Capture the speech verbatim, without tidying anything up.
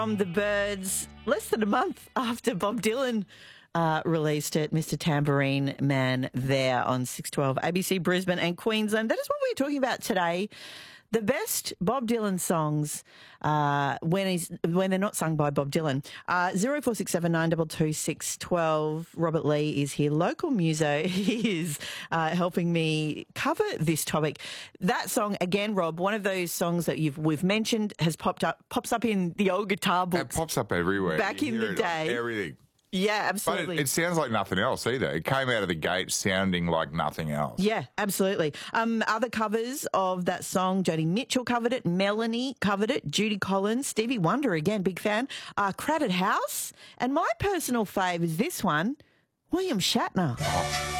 From the Birds, less than a month after Bob Dylan uh, released it, Mister Tambourine Man there on six twelve A B C Brisbane and Queensland. That is what we're talking about today. The best Bob Dylan songs uh, when he's when they're not sung by Bob Dylan. Uh, zero four six seven nine two two six one two. Robert Lee is here, local muso. He is uh, helping me cover this topic. That song again, Rob, one of those songs that you've we've mentioned has popped up pops up in the old guitar books. It pops up everywhere. Back You in hear the it on day. everything. Yeah, But absolutely. it, it sounds like nothing else either. It came out of the gate sounding like nothing else. Yeah, absolutely. Um, other covers of that song, Joni Mitchell covered it, Melanie covered it, Judy Collins, Stevie Wonder, again, big fan, uh, Crowded House, and my personal fave is this one, William Shatner. Oh.